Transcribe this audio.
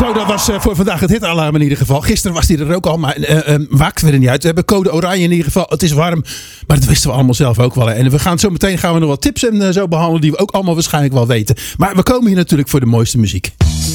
Zo, dat was voor vandaag het hitalarm in ieder geval. Gisteren was die er ook al, maar maakt verder niet uit. We hebben code oranje in ieder geval. Het is warm, maar dat wisten we allemaal zelf ook wel. Hè. En zo meteen gaan we nog wat tips en zo behandelen die we ook allemaal waarschijnlijk wel weten. Maar we komen hier natuurlijk voor de mooiste muziek.